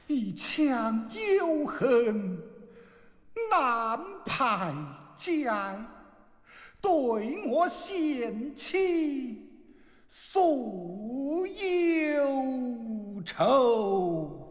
一腔忧恨难排解，对我贤妻诉忧愁。